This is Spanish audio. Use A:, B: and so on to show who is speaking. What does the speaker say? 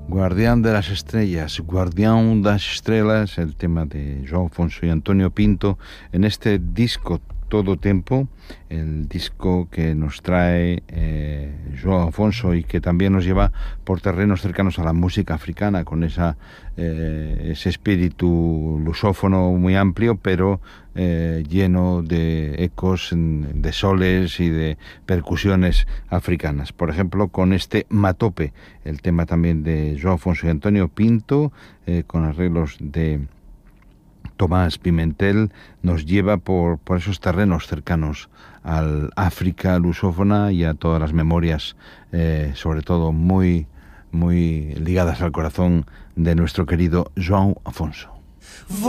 A: Guardián de las Estrellas, Guardián das Estrelas, el tema de João Afonso y Antonio Pinto en este disco Todo Tempo, el disco que nos trae João Afonso y que también nos lleva por terrenos cercanos a la música africana, con ese espíritu lusófono muy amplio, pero lleno de ecos, de soles y de percusiones africanas. Por ejemplo, con este Matope, el tema también de João Afonso y Antonio Pinto, con arreglos de Tomás Pimentel, nos lleva por esos terrenos cercanos al África lusófona y a todas las memorias, sobre todo muy, muy ligadas al corazón de nuestro querido João Afonso.